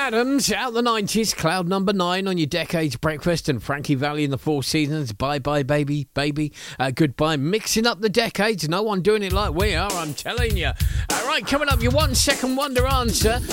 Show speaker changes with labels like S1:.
S1: Adams, out the 90s, cloud number 9 on your Decades Breakfast, and Frankie Valli in the Four Seasons, Bye Bye Baby, Baby, Goodbye, mixing up the decades, no one doing it like we are, I'm telling you. All right, coming up, your 1 second wonder answer.